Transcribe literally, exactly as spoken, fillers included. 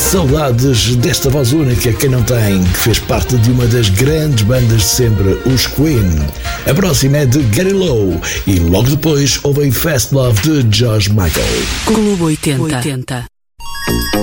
Saudades desta voz única, quem não tem, que fez parte de uma das grandes bandas de sempre, os Queen. A próxima é de Gary Lowe e logo depois ouvem Fast Love de George Michael. Clube oitenta.